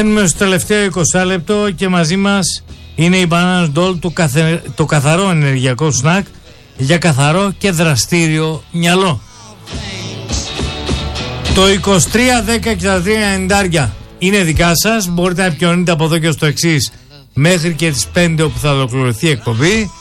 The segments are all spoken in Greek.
Μπαίνουμε στο τελευταίο 20 λεπτό και μαζί μας είναι η Banana Doll, το καθαρό ενεργειακό σνακ για καθαρό και δραστήριο μυαλό. Το 23-10-63-90 είναι δικά σας. Μπορείτε να επικοινωνείτε από εδώ και στο εξής μέχρι και τις 5 όπου θα ολοκληρωθεί η εκπομπή.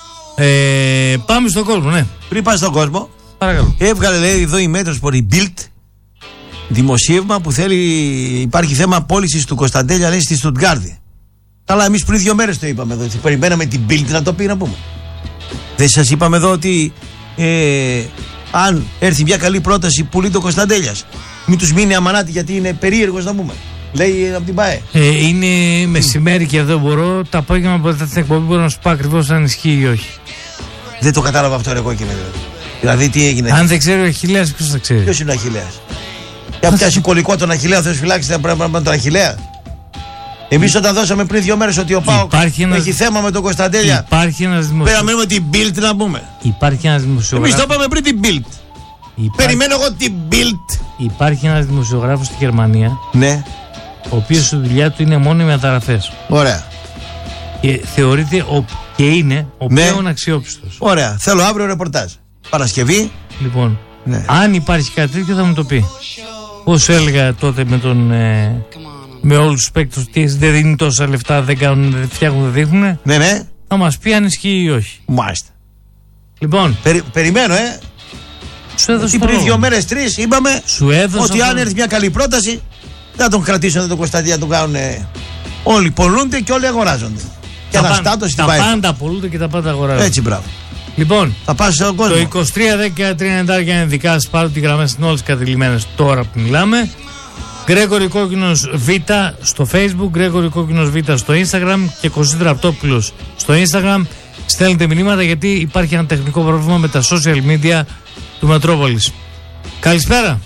Πάμε στον κόσμο, ναι. Πριν πάει στον κόσμο, παρακαλώ. Έβγαλε, λέει, εδώ η Μέτροσπορ, η Bild, δημοσίευμα που υπάρχει θέμα πώλησης του Κωνσταντέλια, λέει, στη Στουτγκάρδη. Αλλά εμείς πριν 2 μέρες το είπαμε εδώ. Περιμέναμε την Bild να το πει, να πούμε. Δεν σας είπαμε εδώ ότι αν έρθει μια καλή πρόταση, πουλεί το Κωνσταντέλιας. Μην τους μείνει αμανάτη, γιατί είναι περίεργος, να πούμε. Λέει από την ΠΑΕ. Είναι μεσημέρι και εδώ μπορώ. Τα απόγευμα από την εκπομπή μπορώ να σου πω ακριβώς αν ισχύει ή όχι. Δεν το κατάλαβα αυτό, ρε κόκκινε. Δηλαδή τι έγινε. Αν δεν ξέρει ο Αχιλλέας, ποιος θα ξέρει. Ποιος είναι ο Αχιλλέας. Για πιάσει κολλικό τον Αχιλλέα, θα σου φυλάξει τον Αχιλλέα. Εμείς όταν δώσαμε πριν 2 μέρες ότι ο ΠΑΟΚ έχει θέμα με τον Κωνσταντέλια. Υπάρχει ένας δημοσιογράφος. Πέρα την Bild να πούμε. Υπάρχει ένας δημοσιογράφος. Εμείς το είπαμε πριν την Bild. Περιμένω εγώ την Bild. Υπάρχει ένας δημοσιογράφος στη Γερμανία. Ναι. Ο οποίος η δουλειά του είναι μόνο οι μεταγραφές. Ωραία. Και θεωρείται και είναι ο πλέον αξιόπιστος. Ωραία. Θέλω αύριο ρεπορτάζ. Παρασκευή. Λοιπόν, αν υπάρχει κάτι τέτοιο θα μου το πει. Πώς έλεγα τότε με όλους τους παίκτες ότι δεν δίνουν τόσα λεφτά, δεν κάνουν, δεν φτιάχνουν, δεν δείχνουν. Ναι. Θα μας πει αν ισχύει ή όχι. Μάλιστα. Λοιπόν. Περιμένω, Σου έδωσα. Πριν 2 μέρες, 3 είπαμε ότι αν έρθει μια καλή πρόταση, δεν τον κρατήσουν τον Κωνσταντία, τον κάνουν. Όλοι πολλούνται και όλοι αγοράζονται. Και αναστάτωση την πάει. Τα πάει. πάντα πολλούνται και τα πάντα αγοράζονται. Έτσι, μπράβο. Λοιπόν, θα πας στον κόσμο. Το 23-10-30 είναι δικά σας. Πάρω τις γραμμές είναι όλες κατηλημμένες τώρα που μιλάμε. Γκρέγορη Κόκκινος Β στο Facebook, Γκρέγορη Κόκκινος Β στο Instagram και Κωστής Ραπτόπουλος στο Instagram. Στέλνετε μηνύματα γιατί υπάρχει ένα τεχνικό πρόβλημα με τα social media του Μετρόπολης. Καλησπέρα.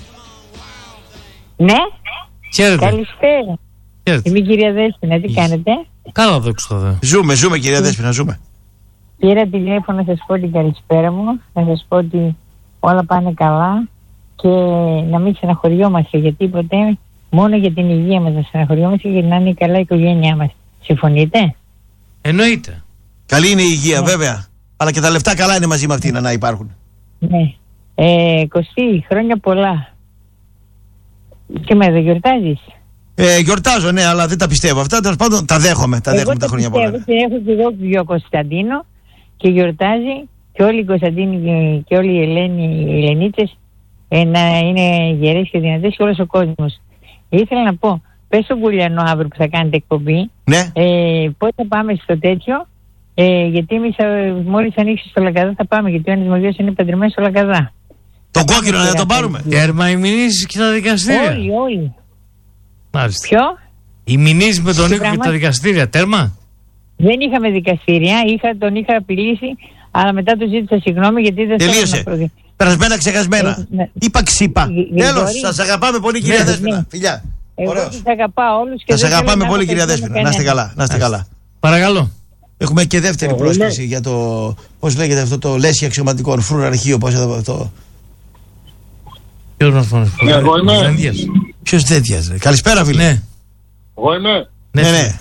Ναι. Χαίρετε. Καλησπέρα. Χαίρετε. Είμαι η κυρία Δέσποινα, τι κάνετε? Καλά, δόξα τω Θεώ. Ζούμε κυρία Δέσποινα, ζούμε. Πήρα τηλέφωνο να σας πω την καλησπέρα μου, να σας πω ότι όλα πάνε καλά και να μην στεναχωριόμαστε για τίποτε, μόνο για την υγεία μας να στεναχωριόμαστε και να είναι καλά η οικογένειά μας. Συμφωνείτε? Εννοείται. Καλή είναι η υγεία, βέβαια, αλλά και τα λεφτά καλά είναι μαζί με αυτήν να υπάρχουν. Ναι. Κωστή, χρόνια πολλά. Και με δεν γιορτάζεις? Γιορτάζω, ναι, αλλά δεν τα πιστεύω αυτά. Τέλος πάντων, τα δέχομαι τα χρόνια πολλά. Εγώ έχω και εγώ γιο Κωνσταντίνο και γιορτάζει και όλοι οι Κωνσταντίνοι και όλοι οι Ελενίτσες να είναι γερές και δυνατές και όλος ο κόσμος. Ήθελα να πω, πες στον Κουλιανό αύριο που θα κάνετε εκπομπή, ναι. Πότε θα πάμε στο τέτοιο, γιατί εμείς μόλις ανοίξει στο Λακαδά θα πάμε, γιατί ο ένας μου είναι παντρεμένος στο Λακαδά. Τον κόκκινο να τον πάρουμε. Τέρμα οι μηνύσεις και τα δικαστήρια. Όλοι. Μάλιστα. Ποιο? Οι μηνύσεις με τον Νίκο και τα δικαστήρια, τέρμα. Δεν είχαμε δικαστήρια, τον είχα απειλήσει, αλλά μετά του ζήτησα συγγνώμη γιατί δεν τελείωσε. Περασμένα, ξεχασμένα. Είπα ξύπα. Τέλος, σας αγαπάμε πολύ κυρία Δέσποινα. Φιλιά. Εγώ σας αγαπάω όλους και σας αγαπάμε πολύ κυρία Δέσποινα. Να είστε καλά. Να είστε καλά. Παρακαλώ. Έχουμε και δεύτερη πρόσκληση για το, πώς λέγεται αυτό το λέσχη αξιωματικών, φρουρ αρχείο, πώς εδώ αυτό. Ποιος μας φωνάζει? Ποιος τέτοιας? Καλησπέρα φίλε. Ναι. Εγώ είμαι. Ναι.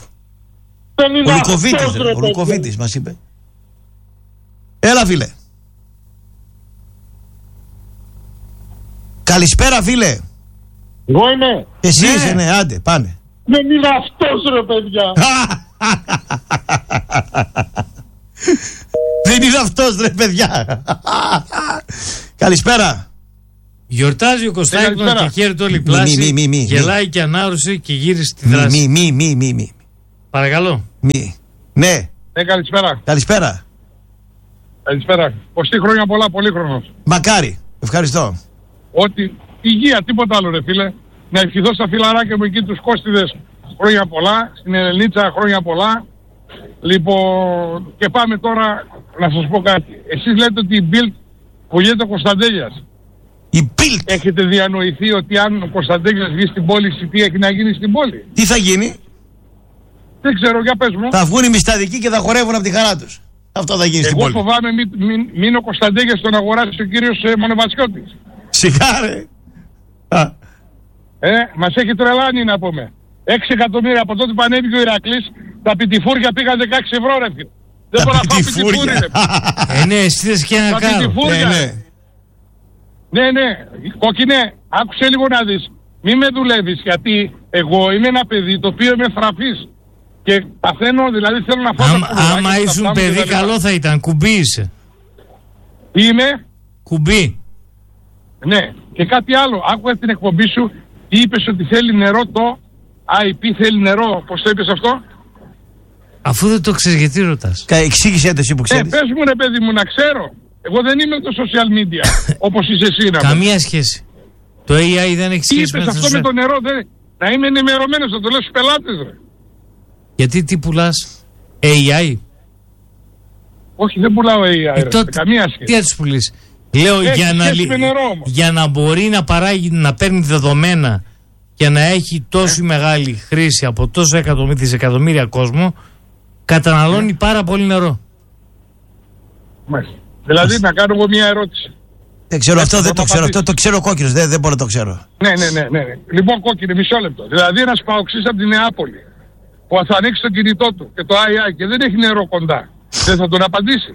Ο Λουκοβίτης μας είπε. Έλα φίλε. Καλησπέρα φίλε. Εγώ είμαι. Εσύ είσαι, ναι, άντε, πάνε. Δεν είναι αυτός ρε παιδιά. Δεν είναι αυτός ρε παιδιά. Καλησπέρα. Γιορτάζει ο Κωνσταντίνος και χαίρεται όλη η πλάση. Γελάει και ανάρρωσε και γύρισε στη δράση. Μη. Παρακαλώ. Ναι. Καλησπέρα. Καλησπέρα. 20 χρόνια πολλά, πολύχρονος. Μακάρι. Ευχαριστώ. Ότι υγεία, τίποτα άλλο ρε φίλε. Να ευχηθώ στα φιλαράκια μου εκεί τους Κώστιδες χρόνια πολλά. Στην Ελενίτσα χρόνια πολλά. Λοιπόν, και πάμε τώρα να σας πω κάτι. Εσείς λέτε ότι η Bild πουλιέται ο Κωνσταντέλιας. Η Bild. Έχετε διανοηθεί ότι αν ο Κωνσταντέλιας βγει στην πόλη, τι έχει να γίνει στην πόλη? Τι θα γίνει? Δεν ξέρω, για πες μου. Θα βγουν οι μισταδικοί και θα χορεύουν από τη χαρά τους. Αυτό θα γίνει στην πόλη. Εγώ φοβάμαι μην ο Κωνσταντέλιας τον αγοράσει ο κύριος Μονεβασιώτης. Σιγά ρε. Μας έχει τρελάνει να πούμε. 6 εκατομμύρια από τότε που ανέβηκε ο Ηρακλής, τα πιτιφούρια πήγαν 16 ευρώ, ρε φίλε. Δεν μπορώ να φάω πιτιφούρι, ρε. Ναι, εσύ θες και ένα Τα κάρο. πιτιφούρια. Ναι, κόκκινε, άκουσε λίγο να δεις. Μη με δουλεύεις, γιατί εγώ είμαι ένα παιδί το οποίο είμαι θραφής. Και παθαίνω, δηλαδή θέλω να φάω τα πουλάκια. Άμα ήσουν παιδί, καλό θα ήταν. Κουμπί είσαι. Είμαι. Κουμπί. Ναι. Και κάτι άλλο. Άκουγα την εκπομπή σου. Τι είπες ότι θέλει νερό το IP, θέλει νερό. Πώς το είπες αυτό? Αφού δεν το ξέρεις, γιατί ρωτάς? Εξήγησέ το εσύ που ξέρεις. Πες μου, ρε παιδί μου, να ξέρω. Εγώ δεν είμαι το social media όπως είσαι εσύ. Καμία σχέση. Το AI δεν έχει Τι σχέση είπες με το αυτό με social. το νερό? Να είμαι ενημερωμένος, να το λέω στους πελάτες, ρε. Γιατί τι πουλάς? AI? Όχι, δεν πουλάω AI, ρε. Τότε, Καμία σχέση. τι θα τους πουλήσεις? Λέω Έχει για να, σχέση με νερό, όμως. για να μπορεί να παράγει, να παίρνει δεδομένα και να έχει τόση μεγάλη χρήση από τόσο δισεκατομμύρια κόσμο, καταναλώνει πάρα πολύ νερό. Μάλιστα. Δηλαδή να κάνω εγώ μια ερώτηση. Δεν ξέρω, αυτό θα δεν το μου ξέρω. Αυτό απαντήσεις. το ξέρω κόκκινος. Δεν μπορώ να το ξέρω. Ναι. Λοιπόν, κόκκινη, μισό λεπτό. Δηλαδή ένας παοξής από τη Νεάπολη που θα ανοίξει το κινητό του και το AI και δεν έχει νερό κοντά, δεν θα τον απαντήσει?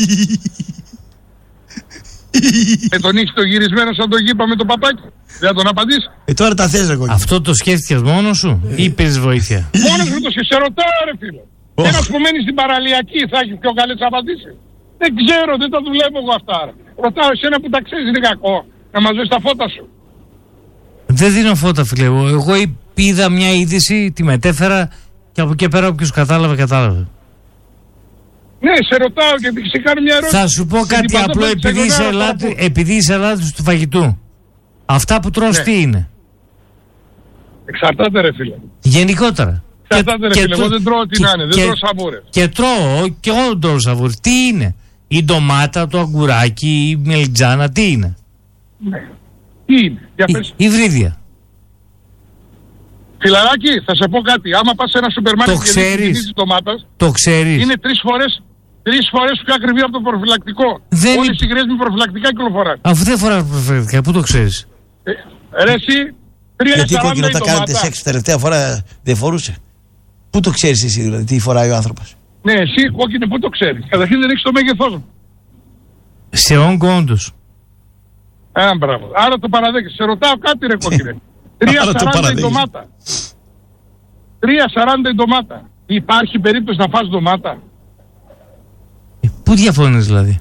Τον έχει το γυρισμένο σαν το γήπα με το παπάκι, δεν θα τον απαντήσει? Τώρα τα θες, ρε κόκκινο. Αυτό το σκέφτηκες μόνος σου ή πήρες βοήθεια? Μόνος μου το σε ρωτάω, ρε φίλε. Και ένας που μένει στην παραλιακή θα έχει πιο καλές απαντήσεις? Δεν ξέρω, δεν τα δουλεύω εγώ αυτά. Ρε. Ρωτάω εσένα που τα ξέρεις, είναι κακό να μαζεύεις τα φώτα σου? Δεν δίνω φώτα, φίλε. Εγώ είδα μια είδηση, τη μετέφερα και από εκεί πέρα όποιος κατάλαβε. Ναι, σε ρωτάω και σε κάνω μια ερώτηση. Θα σου πω κάτι απλό, επειδή είσαι ελάττης του φαγητού. Αυτά που τρως τι είναι? Εξαρτάται, ρε φίλε. Γενικότερα. Εξαρτάται, ρε φίλε. Εγώ δεν τρώω τι να είναι, δεν τρώω σαβούρες. Και τρώω και εγώ δεν τρώω σαβούρες. Τι είναι? Η ντομάτα, το αγκουράκι, η μελιτζάνα, τι είναι? Ναι. Τι είναι? Για πες. Η βρύδια. Φιλαράκι, θα σε πω κάτι. Άμα πας σε ένα σούπερ μάρκετ και δεις την τιμή ντομάτας, το ξέρεις. Είναι 3 φορές πιο ακριβή από το προφυλακτικό. Όλες οι γρές με προφυλακτικά κυκλοφοράνε. Αφού δεν φοράς προφυλακτικά, πού το ξέρεις? Ρε εσύ, 3,40 Γιατί κόκκινο η τα ντομάτα. κάνετε σεξ τελευταία φορά δεν φορούσε? Πού το ξέρεις εσύ δηλαδή, τι φοράει ο άνθρωπος? Ναι, εσύ κόκκινο πού το ξέρεις? Καταρχήν δεν έχεις το μέγεθός μου. Σε όγκο όντως. Μπράβο. Άρα το παραδέχεσαι. Σε ρωτάω κάτι, ρε κόκκινε. 3,40 η ντομάτα. 3,40 η ντομάτα. Υπάρχει περίπτωση να φας ντομάτα? Πού διαφωνείς δηλαδή?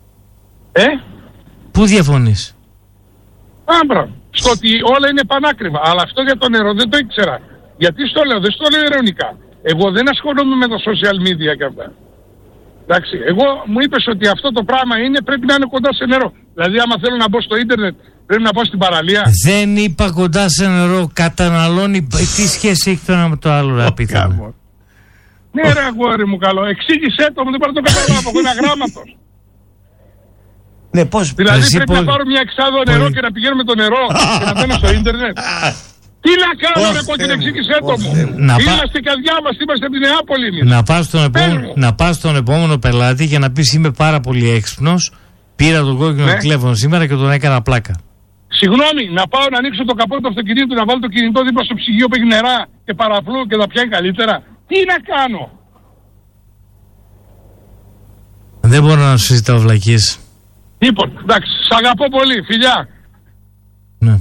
Πού διαφωνείς? Μπράβο. Στο ότι όλα είναι πανάκριβα. Αλλά αυτό για το νερό δεν το ήξερα. Γιατί στο λέω, δεν στο λέω ειρωνικά. Εγώ δεν ασχολούμαι με τα social media και αυτά. Εντάξει, εγώ μου είπες ότι αυτό το πράγμα πρέπει να είναι κοντά σε νερό. Δηλαδή άμα θέλω να μπω στο ίντερνετ πρέπει να πάω στην παραλία. Δεν είπα κοντά σε νερό, καταναλώνει. Τι σχέση έχει το ένα με το άλλο, ρε απίθανο? Ναι ρε αγόρι μου καλό, εξήγησέ το μου, δεν πάρω το καταλάβω, εγώ είμαι αγράμματος. Ναι, πώς? Δηλαδή πρέπει να πάρω μια εξάδο νερό και να πηγαίνω με το νερό και να μπαίνω στο ίντερνετ. Τι να κάνω ρε κόκκινε, εξήγησέ το μου. Είμαστε καρδιά μας, είμαστε από την Νεάπολη εμείς. Να πας στον επόμενο πελάτη και να πεις είμαι πάρα πολύ έξυπνος, πήρα τον κόκκινο τηλέφωνο σήμερα και τον έκανα πλάκα. Συγγνώμη, να πάω να ανοίξω το καπό του αυτοκινήτου, να βάλω το κινητό δίπλα στο ψυγείο που έχει νερά και παραφλού και θα πιάνει καλύτερα? Τι να κάνω? Δεν μπορώ να σου συζητάω βλακίες. Λοιπόν, εντάξει, σ' αγαπώ πολύ, φιλιά. Ναι.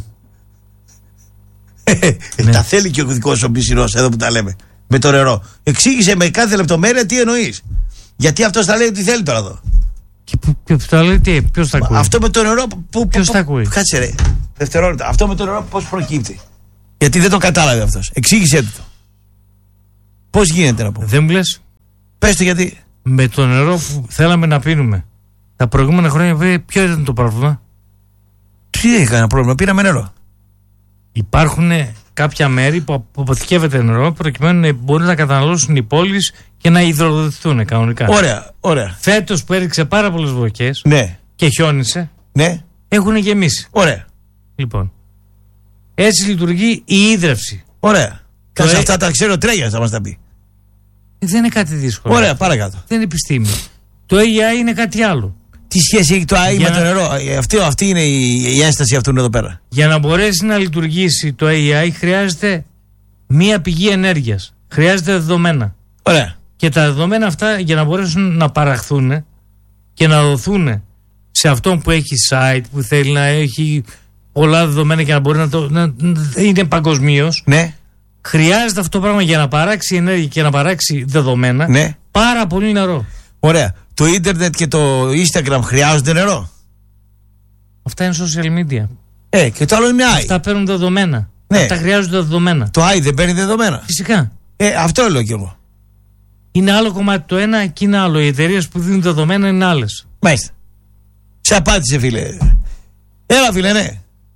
Τα θέλει και ο δικός ο πισινός εδώ που τα λέμε. Με το νερό. Εξήγησε με κάθε λεπτομέρεια τι εννοείς. Γιατί αυτός θα λέει ότι θέλει τώρα εδώ. Και θα λέει τι, ποιος θα ακούει? Αυτό με το νερό ποιος θα ακούει? Κάτσε ρε. Δευτερόλεπτα. Αυτό με το νερό πώς προκύπτει? Γιατί δεν το κατάλαβε αυτός. Εξήγησέ του το. Πώς γίνεται να πω? Δεν μου λες. Πες το γιατί. Με το νερό που θέλαμε να πίνουμε τα προηγούμενα χρόνια, ποιο ήταν το πρόβλημα? Τι έχει κανένα πρόβλημα, πήραμε νερό. Υπάρχουν κάποια μέρη που αποθηκεύεται νερό προκειμένου να μπορεί να καταναλώσουν οι πόλεις και να υδροδοτηθούν κανονικά. Ωραία, ωραία. Φέτος που έριξε πάρα πολλές βροχές, ναι, και χιόνισε, ναι, έχουν γεμίσει. Ωραία. Λοιπόν, έτσι λειτουργεί η ίδρυυση. Ωραία. Κάτσε αυτά τα ξέρω τρέγια, θα μας τα πει. Δεν είναι κάτι δύσκολο. Ωραία, παρακάτω. Δεν είναι επιστήμη. Το AI είναι κάτι άλλο. Τι σχέση έχει το AI με το νερό? Αυτή είναι η ένσταση αυτού εδώ πέρα. Για να μπορέσει να λειτουργήσει το AI χρειάζεται μία πηγή ενέργειας. Χρειάζεται δεδομένα. Ωραία. Και τα δεδομένα αυτά για να μπορέσουν να παραχθούν και να δοθούν σε αυτόν που έχει site, που θέλει να έχει πολλά δεδομένα και να μπορεί να είναι παγκοσμίως. Ναι. Χρειάζεται αυτό το πράγμα για να παράξει ενέργεια και να παράξει δεδομένα. Ναι. Πάρα πολύ νερό. Ωραία. Το ίντερνετ και το Instagram χρειάζονται νερό. Αυτά είναι social media. Και το άλλο είναι AI. Αυτά παίρνουν δεδομένα. Ναι. Αυτά χρειάζονται δεδομένα. Το AI δεν παίρνει δεδομένα. Φυσικά. Αυτό λέω κι εγώ. Είναι άλλο κομμάτι το ένα και είναι άλλο. Οι εταιρείες που δίνουν δεδομένα είναι άλλες. Μάλιστα. Σε απάντησε, φίλε. Έλα, φίλε, ναι.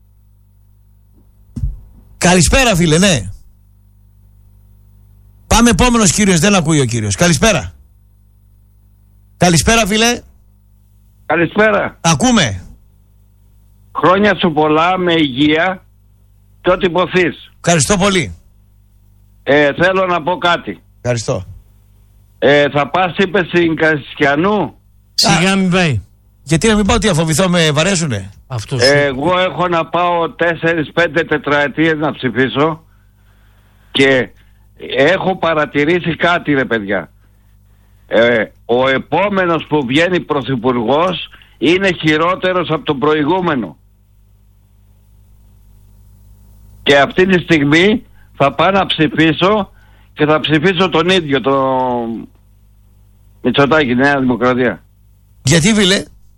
Καλησπέρα, φίλε, ναι. Πάμε επόμενος κύριος, δεν ακούει ο κύριος. Καλησπέρα. Καλησπέρα, φίλε. Καλησπέρα. Ακούμε. Χρόνια σου πολλά, με υγεία και ό,τι υποθείς. Ευχαριστώ πολύ. Θέλω να πω κάτι. Ευχαριστώ. Θα πας, είπε, στην Κασιανού. Σιγά μην πάει. Γιατί να μην πάω, τι αφοβηθώ, με βαρέσουνε. Αυτό Εγώ έχω να πάω 4-5 τετραετίες να ψηφίσω και έχω παρατηρήσει κάτι, ρε παιδιά. Ο επόμενος που βγαίνει πρωθυπουργός είναι χειρότερος από τον προηγούμενο. Και αυτή τη στιγμή θα πάω να ψηφίσω και θα ψηφίσω τον ίδιο, τον Μητσοτάκη, Νέα Δημοκρατία. Γιατί, φίλε?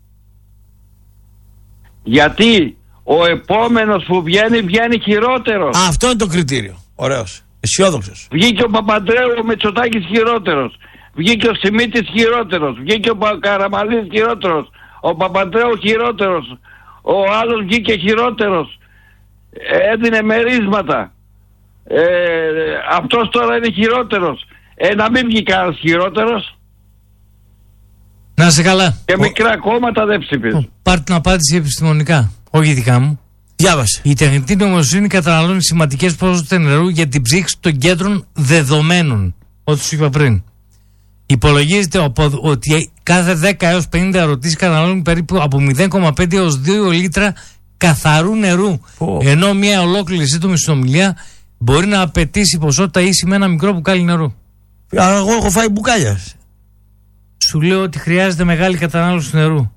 Γιατί ο επόμενος που βγαίνει χειρότερος. Αυτό είναι το κριτήριο. Ωραίος. Αισιόδοξος. Βγήκε ο Παπαντρέου, ο Μητσοτάκης χειρότερος. Βγήκε ο Σιμίτης χειρότερος. Βγήκε ο Καραμανλής χειρότερος. Ο Παπαντρέου χειρότερος. Ο άλλος βγήκε χειρότερος. Έδινε μερίσματα. Αυτός τώρα είναι χειρότερος. Να μην βγει κανένας χειρότερος. Να είσαι καλά. Και μικρά κόμματα δεν ψηφίζουν. Πάρτε την απάντηση επιστημονικά. Όχι δικά μου. Διάβασε. Η τεχνητή νοημοσύνη καταναλώνει σημαντικές ποσότητες νερού για την ψήξη των κέντρων δεδομένων. Ό,τι σου είπα πριν. Υπολογίζεται ότι κάθε 10 έως 50 ερωτήσεις καταναλώνουν περίπου από 0,5 έως 2 λίτρα καθαρού νερού. Ενώ μια ολόκληρη σύντομη συνομιλία μπορεί να απαιτήσει ποσότητα ίση με ένα μικρό μπουκάλι νερού. Εγώ έχω φάει μπουκάλια. Σου λέω ότι χρειάζεται μεγάλη κατανάλωση νερού.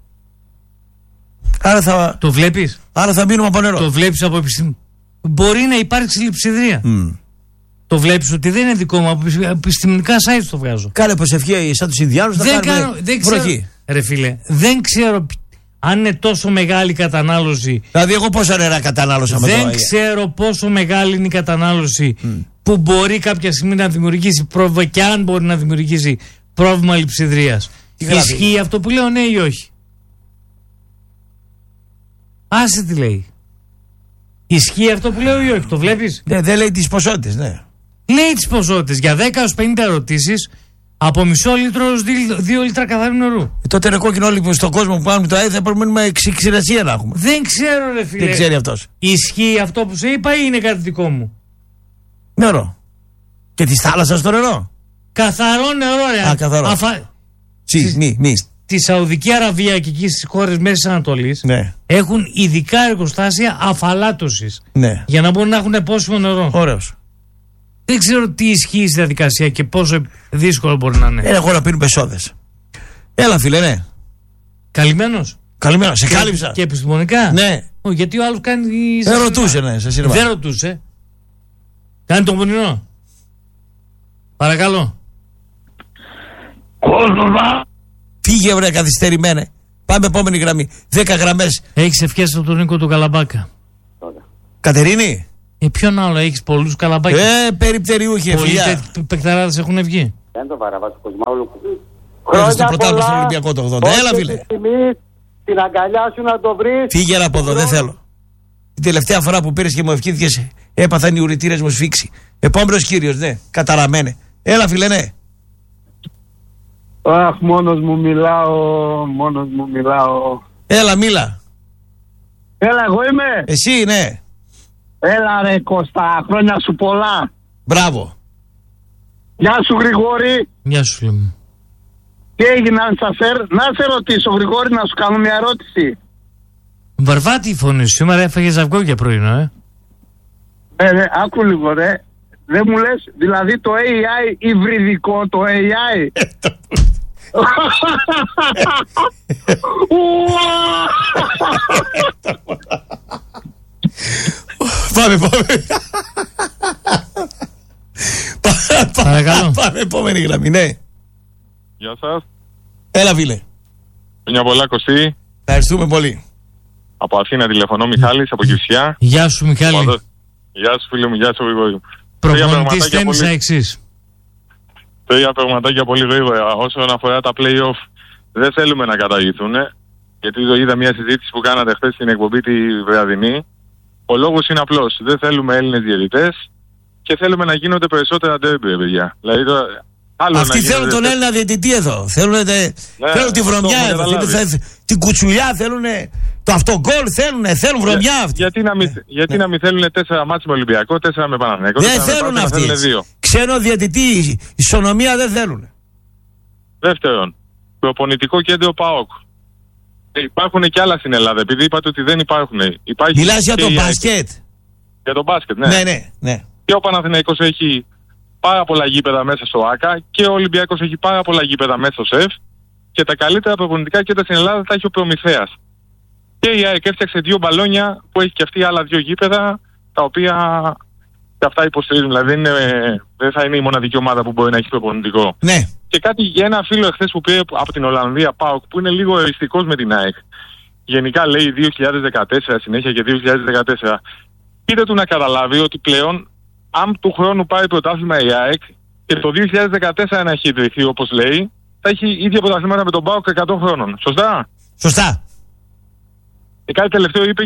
Άρα το βλέπεις? Άρα θα μείνουμε από νερό. Το βλέπεις από επιστήμη. Μπορεί να υπάρξει λειψιδρία. Το βλέπεις ότι δεν είναι δικό μου, από επιστημονικά site το βγάζω. Κάνε προσευχή σαν τους Ινδιάνους. Δεν ξέρω. Ρε φίλε, δεν ξέρω αν είναι τόσο μεγάλη κατανάλωση. Δηλαδή, εγώ πόσα νερά κατανάλωσα με το Δεν ξέρω πόσο μεγάλη είναι η κατανάλωση που μπορεί κάποια στιγμή να δημιουργήσει πρόβλημα και αν μπορεί να δημιουργήσει πρόβλημα λειψιδρίας. Ισχύει αυτό που λέω, ναι ή όχι? Άσε τι λέει. Ισχύει αυτό που λέω ή όχι? Το βλέπεις? Ναι, δεν λέει τις ποσότητες, ναι. Λέει τις ποσότητες. Για 10-50 ερωτήσεις από μισό λίτρο έως 2 λίτρα καθαρού νερού. Τότε είναι κόκκινο όλοι στον κόσμο που κάνουμε το ΑΕΔ, θα περιμένουμε ξηρασία να έχουμε. Δεν ξέρω, ρε φίλε. Δεν ξέρει αυτός. Ισχύει αυτό που σε είπα ή είναι κάτι δικό μου? Νερό. Και τη θάλασσα στο νερό. Καθαρό νερό, ρε. Καθαρό. Στη Σαουδική Αραβία και εκεί στις χώρες Μέσης Ανατολής, ναι, έχουν ειδικά εργοστάσια αφαλάτωσης. Ναι. Για να μπορούν να έχουν πόσιμο νερό. Ωραίος. Δεν ξέρω τι ισχύει στη διαδικασία και πόσο δύσκολο μπορεί να είναι. Εγώ να πίνουμε σόδες. Έλα, φίλε, ναι. Καλυμμένος. Καλημέρα, σε κάλυψα. Και επιστημονικά. Ναι. Γιατί ο άλλος κάνει. Δεν ρωτούσε, ναι, σε σύρμα. Δεν ρωτούσε. Κάνει τον πονηρό. Παρακαλώ. Κόσμο. Φύγε, βρε, καθυστερημένε. Πάμε επόμενη γραμμή. 10 γραμμές. Έχεις ευχές από τον Νίκο του Καλαμπάκα. Κατερίνη. Ποιον άλλο έχεις? Πολλούς Καλαμπάκες. Περιπτεριούχοι, φιλιά. Πολλοί παικταράδες έχουν βγει. Δεν το παραβάσω, Κοσμάουλου. Χρόνια στο πρωτάθλημα στον Ολυμπιακό το 80. Έλα, φίλε. Την αγκαλιά σου να το βρεις. Φύγε από εδώ, δεν θέλω. Την τελευταία φορά που πήρες και μου ευχήθηκες, έπαθαν οι ουρητήρες μου σφίξη. Επόμενος κύριος, ναι, καταραμένε. Έλα, φίλε, ναι. Αχ, μόνος μου μιλάω. Έλα, μίλα. Έλα, εγώ είμαι. Εσύ, ναι. Έλα, ρε Κώστα, χρόνια σου πολλά. Μπράβο. Γεια σου, Γρηγόρη. Γεια σου, λέμε. Τι έγινε, να σε ρωτήσω, Γρηγόρη, να σου κάνω μια ερώτηση. Βαρβάτη η φωνή σου, σήμερα έφαγες αυγό για πρωινό, Άκου λίγο, ρε. Δεν μου λες, δηλαδή το AI υβριδικό, το AI. Πάμε. Παρακαλώ. Πάμε, επόμενη γραμμή, ναι. Γεια σας. Έλα, φίλε. Μια πολλά, Κωστή. Ευχαριστούμε πολύ. Από Αθήνα τηλεφωνώ, Μιχάλης, από Κυψιά. Γεια σου, Μιχάλη. Γεια σου, φίλε μου, γεια σου, Γρηγόρη. Προπονητής τέννισα εξής. Τρία πραγματάκια πολύ γρήγορα. Όσον αφορά τα play-off, δεν θέλουμε να καταργηθούν. Γιατί είδα μια συζήτηση που κάνατε χθες στην εκπομπή τη βραδινή. Ο λόγος είναι απλός. Δεν θέλουμε Έλληνες διαιτητές και θέλουμε να γίνονται περισσότερα ντέρμπι, παιδιά. Δηλαδή, αυτοί θέλουν τον Έλληνα διαιτητή εδώ. Θέλουν τη βρωμιά εδώ. Την κουτσουλιά θέλουν. Το αυτογκόλ θέλουν βρωμιά αυτοί. Γιατί να μην θέλουν 4 μάτς με Ολυμπιακό, 4 με Παναθηναϊκό. Δεν θέλουν αυτοί. Ξένο διαιτητή, ισονομία δεν θέλουν. Δεύτερον, προπονητικό κέντρο ΠΑΟΚ. Υπάρχουν και άλλα στην Ελλάδα, επειδή είπατε ότι δεν υπάρχουν. Μιλάς για το μπάσκετ. Για το μπάσκετ, Ναι. Και ο Παναθηναϊκός έχει πάρα πολλά γήπεδα μέσα στο ΆΚΑ και ο Ολυμπιακός έχει πάρα πολλά γήπεδα μέσα στο ΣΕΦ και τα καλύτερα προπονητικά κέντρα στην Ελλάδα τα έχει ο Προμηθέας. Και η ΑΕΚ έφτιαξε 2 μπαλόνια που έχει και αυτή άλλα 2 γήπεδα τα οποία και αυτά υποστηρίζουν. Δηλαδή δεν θα είναι η μοναδική ομάδα που μπορεί να έχει προπονητικό. Ναι. Και κάτι για ένα φίλο εχθές που πήρε από την Ολλανδία, ΠΑΟΚ, που είναι λίγο εριστικός με την ΑΕΚ. Γενικά λέει 2014 συνέχεια και 2014. Πείτε του να καταλάβει ότι πλέον, αν του χρόνου πάει πρωτάθλημα η ΑΕΚ και το 2014 να έχει ιδρυθεί όπως λέει, θα έχει ίδια πρωταθλήματα με τον ΠΑΟΚ 100 χρόνων. Σωστά. Και κάτι τελευταίο είπε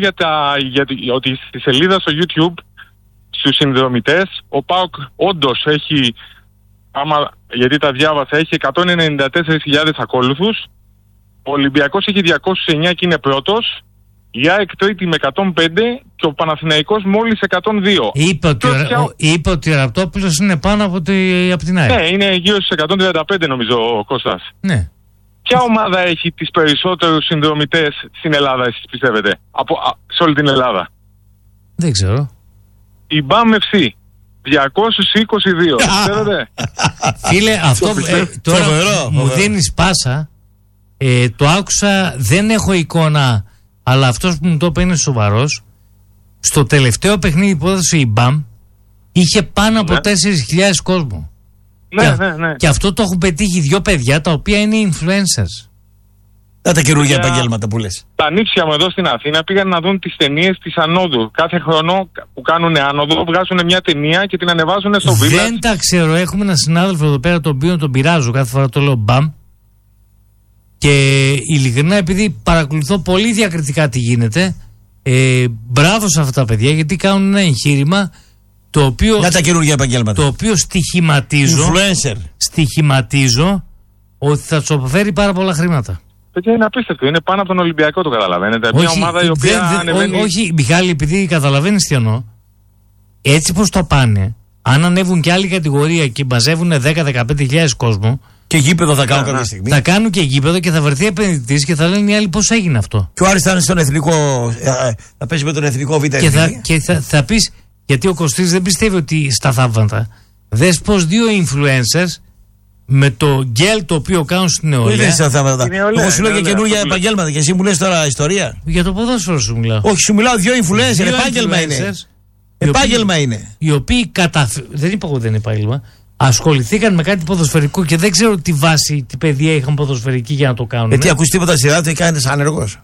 ότι στη σελίδα στο YouTube στους συνδρομητές ο ΠΑΟΚ όντως έχει, γιατί τα διάβασα, έχει 194.000 ακόλουθους, ο Ολυμπιακός έχει 209 και είναι πρώτος, η ΑΕΚ τρίτη με 105 και ο Παναθηναϊκός μόλις 102. Είπε ότι ο Ραπτόπουλος είναι πάνω από την ΑΕΚ. Ναι, είναι γύρω στους 135 νομίζω ο Κώστας. Ναι. Ποια ομάδα έχει τις περισσότερους συνδρομητές στην Ελλάδα, εσείς πιστεύετε, σε όλη την Ελλάδα? Δεν ξέρω. Η BAM FC. 222. Ξέρετε. Φίλε, αυτό τώρα μου δίνεις πάσα. Το άκουσα, δεν έχω εικόνα, αλλά αυτός που μου το είπε είναι σοβαρός. Στο τελευταίο παιχνίδι που έδωσε η BAM είχε πάνω από 4.000 κόσμο. Ναι. Και αυτό το έχουν πετύχει 2 παιδιά τα οποία είναι influencers. Τα καινούργια επαγγέλματα που λες. Τα νύψια μου εδώ στην Αθήνα πήγαν να δουν τις ταινίες της Ανόδου. Κάθε χρόνο που κάνουν Άνοδο βγάζουν μια ταινία και την ανεβάζουν στο Village. Δεν τα ξέρω. Έχουμε έναν συνάδελφο εδώ πέρα τον οποίο τον πειράζω. Κάθε φορά το λέω μπαμ. Και ειλικρινά, επειδή παρακολουθώ πολύ διακριτικά τι γίνεται, μπράβο σε αυτά τα παιδιά, γιατί κάνουν ένα εγχείρημα το οποίο, για τα καινούργια επαγγέλματα. Το οποίο στοιχηματίζω ότι θα του αποφέρει πάρα πολλά χρήματα. Παιδιά, είναι απίστευτο. Είναι πάνω από τον Ολυμπιακό, το καταλαβαίνετε. Μια ομάδα η οποία ανεβαίνει... Όχι, Μιχάλη, επειδή καταλαβαίνεις τι εννοώ. Έτσι πως το πάνε, αν ανέβουν και άλλη κατηγορία και μαζεύουν 10-15 κόσμο. Και γήπεδο θα κάνουν κάποια στιγμή. Θα κάνουν και γήπεδο και θα βρεθεί επενδυτής και θα λένε οι άλλοι πώς έγινε αυτό. Και ο Άρης θα είναι στον εθνικό. Θα παίζει με τον εθνικό Β' και θα πεις, γιατί ο Κωστής δεν πιστεύει ότι στα θαύματα. Δες πως 2 influencers με το γκέλ το οποίο κάνουν στην νεολαία. Εγώ σου λέω για καινούργια επαγγέλματα και εσύ μου λες τώρα ιστορία. Για το ποδόσφαιρο σου μιλάω. Όχι, σου μιλάω 2 influencers. Επάγγελμα είναι. Επάγγελμα είναι. Οι οποίοι δεν είπα εγώ δεν είναι επάγγελμα. Ασχοληθήκαν με κάτι ποδοσφαιρικό και δεν ξέρω τι βάση, τι παιδεία είχαν ποδοσφαιρική για να το κάνουν. Γιατί ακούς τίποτα στη ράδιο και κάνεις άνεργος.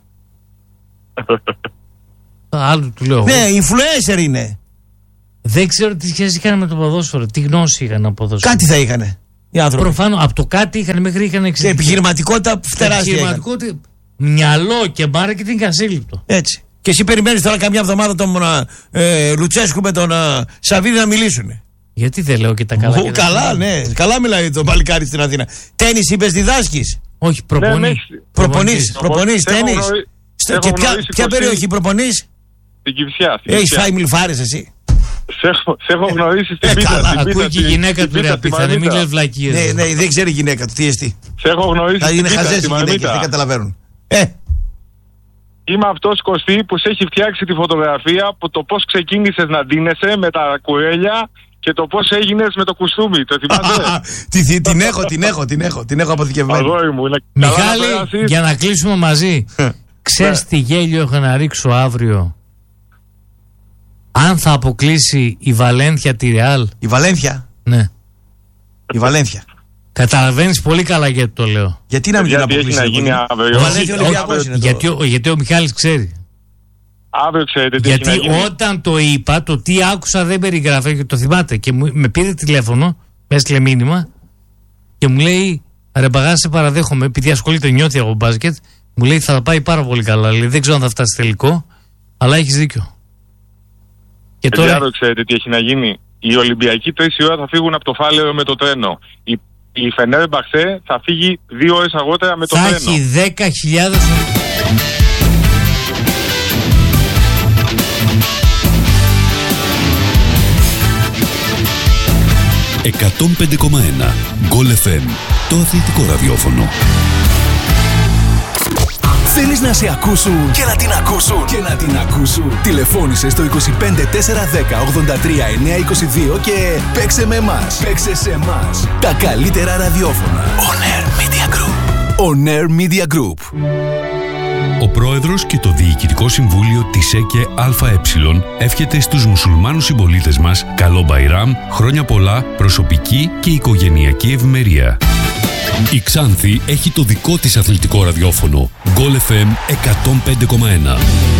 Άλλο του λέω. Ναι, influencer είναι. Δεν ξέρω τι σχέση είχαν με το ποδόσφαιρο, τι γνώση είχαν από ποδόσφαιρο. Κάτι θα είχαν οι άνθρωποι. Προφανώς από το κάτι είχαν μέχρι είχαν εξαιρετική. Επιχειρηματικότητα φτεράστια. Επιχειρηματικότητα, μυαλό και marketing ασύλληπτο. Έτσι. Και εσύ περιμένεις τώρα καμιά εβδομάδα τον Λουτσέσκου με τον Σαββίδη να μιλήσουν. Γιατί δεν λέω και τα καλά. Καλά, ναι. Καλά μιλάει το παλικάρι στην Αθήνα. Τένις είπες διδάσκεις. Όχι, προπονείς τένις. Και ποια περιοχή προπονείς? Στην Κυψιά. Έχεις φάει μιλφάρες εσύ? Σε έχω γνωρίσει στην πίτα. Ακούει και η γυναίκα του ρε απίθανε, μην λες βλακίες. Ναι, δεν ξέρει η γυναίκα του τι εστί. Σε έχω γνωρίσει στην πίτα. Είναι χαζές οι γυναίκες, δεν καταλαβαίνουν. Είμαι αυτός, Κωστή, που σε έχει φτιάξει τη φωτογραφία από το πώς ξεκίνησες να ντύνεσαι με τα κουρέλια και το πώς έγινες με το κουστούμι. Το θυμάσαι? την έχω αποθηκευμένη. Αγόρι μου, Μιχάλη, για να κλείσουμε μαζί. Ξέρεις τι γέλιο έχω να ρίξω αύριο? Αν θα αποκλείσει η Βαλένθια τη Ρεάλ. Η Βαλένθια? Ναι. Η Βαλένθια. Καταλαβαίνεις πολύ καλά γιατί το λέω. Γιατί να μην την αποκλείσει? Γιατί ο Μιχάλης ξέρει. Αύριο ξέρετε τι έχει να γίνει. Γιατί όταν το είπα, το τι άκουσα δεν περιγράφει και το θυμάται. Και με πήρε τηλέφωνο, με έστειλε μήνυμα και μου λέει: ρε Μπαγά, σε παραδέχομαι, επειδή ασχολείται, νιώθει από μπάσκετ, μου λέει θα πάει πάρα πολύ καλά. Λέει, δεν ξέρω αν θα φτάσει τελικό, αλλά έχεις δίκιο. Και τώρα αύριο ξέρετε τι έχει να γίνει. Οι Ολυμπιακοί 3 η ώρα θα φύγουν από το Φάλερο με το τρένο. Η Φενέρμπαχτσε θα φύγει 2 ώρες αργότερα με το τρένο. Θα έχει 10.000. «105,1 Γκολ FM», το αθλητικό ραδιόφωνο. Θέλεις να σε ακούσουν και να την ακούσουν και να την ακούσουν? Τηλεφώνησε στο 25410 83 922 και παίξε με εμάς. Παίξε σε εμάς. Τα καλύτερα ραδιόφωνα. On Air Media Group. On Air Media Group. Ο πρόεδρος και το Διοικητικό Συμβούλιο της ΕΚΕ ΑΕ εύχεται στους μουσουλμάνους συμπολίτες μας καλό Μπαϊράμ, χρόνια πολλά, προσωπική και οικογενειακή ευημερία. Η Ξάνθη έχει το δικό της αθλητικό ραδιόφωνο Γκολ FM 105,1.